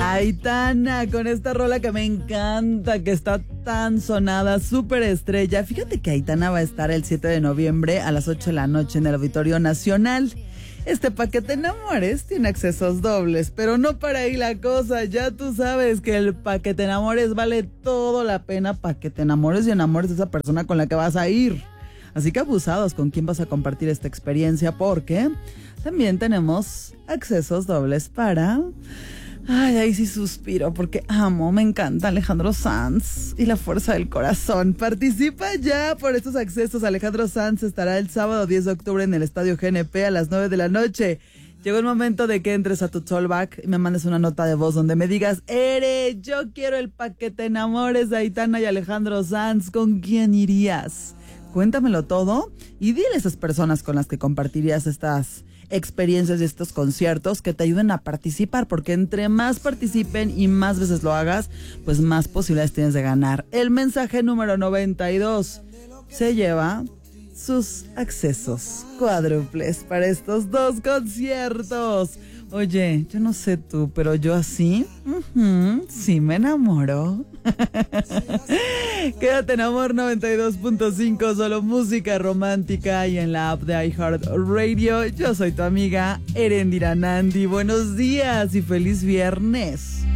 Aitana, con esta rola que me encanta, que está tan sonada, súper estrella. Fíjate que Aitana va a estar el 7 de noviembre a las 8 de la noche en el Auditorio Nacional. Este paquete enamores tiene accesos dobles, pero no para ahí la cosa. Ya tú sabes que el paquete enamores vale todo la pena para que te enamores y enamores de esa persona con la que vas a ir. Así que abusados con quién vas a compartir esta experiencia, porque también tenemos accesos dobles para... Ay, ahí sí suspiro porque me encanta Alejandro Sanz y la fuerza del corazón. Participa ya por estos accesos. Alejandro Sanz estará el sábado 10 de octubre en el Estadio GNP a las 9 de la noche. Llegó el momento de que entres a tu Tollback y me mandes una nota de voz donde me digas: yo quiero el paquete enamores de Aitana y Alejandro Sanz. ¿Con quién irías? Cuéntamelo todo y dile a esas personas con las que compartirías estas experiencias y estos conciertos que te ayuden a participar, porque entre más participen y más veces lo hagas, pues más posibilidades tienes de ganar. El mensaje número 92 se lleva sus accesos cuádruples para estos dos conciertos. Oye, yo no sé tú, pero yo así, sí me enamoro. Quédate en Amor 92.5, solo música romántica, y en la app de iHeartRadio. Yo soy tu amiga Erendira Nandi. Buenos días y feliz viernes.